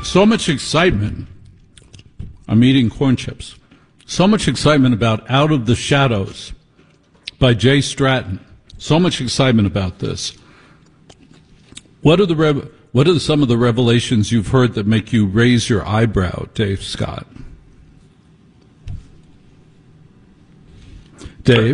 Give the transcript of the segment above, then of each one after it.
So much excitement. I'm eating corn chips. So much excitement about Out of the Shadows by Jay Stratton. So much excitement about this. What are some of the revelations you've heard that make you raise your eyebrow, Dave Scott? Dave?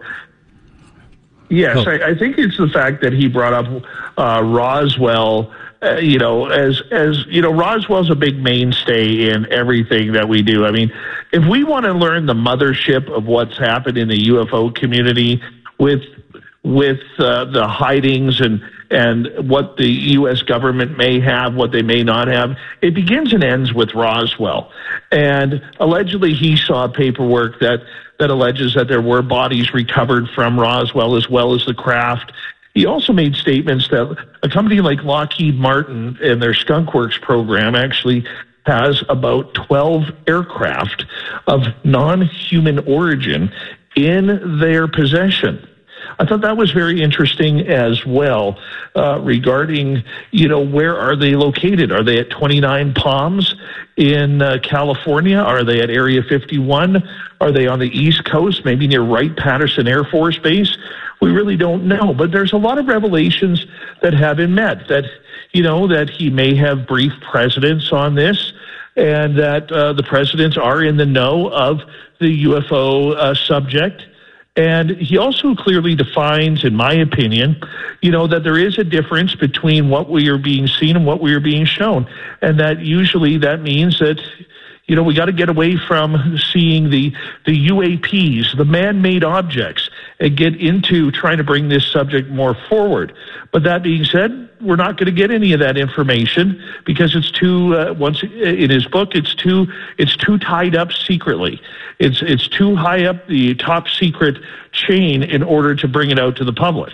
Yes, I think it's the fact that he brought up Roswell. Roswell's a big mainstay in everything that we do. I mean, if we want to learn the mothership of what's happened in the UFO community with the hidings and what the U.S. government may have, what they may not have, it begins and ends with Roswell. And allegedly he saw paperwork that alleges that there were bodies recovered from Roswell as well as the craft. He also made statements that a company like Lockheed Martin and their Skunk Works program actually has about 12 aircraft of non-human origin in their possession. I thought that was very interesting as well, regarding, where are they located? Are they at 29 Palms in California? Are they at Area 51? Are they on the East Coast, maybe near Wright-Patterson Air Force Base? We really don't know. But there's a lot of revelations that have been met, that he may have briefed presidents on this, and that the presidents are in the know of the UFO subject. And he also clearly defines, in my opinion, that there is a difference between what we are being seen and what we are being shown. And that usually that means that, we got to get away from seeing the UAPs, the man-made objects, and get into trying to bring this subject more forward. But that being said, we're not going to get any of that information because it's too, once in his book, it's too tied up secretly. It's too high up the top secret chain in order to bring it out to the public.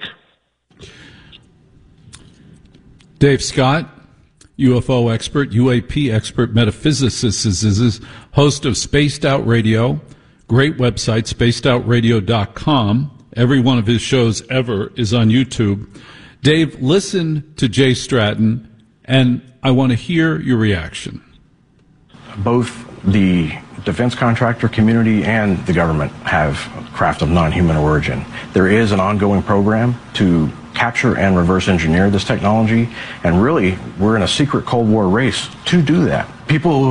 Dave Scott, UFO expert, UAP expert, metaphysicist, host of Spaced Out Radio, great website, spacedoutradio.com. Every one of his shows ever is on YouTube. Dave, listen to Jay Stratton, and I want to hear your reaction. Both the defense contractor community and the government have craft of non-human origin. There is an ongoing program to capture and reverse engineer this technology, and really, we're in a secret Cold War race to do that. People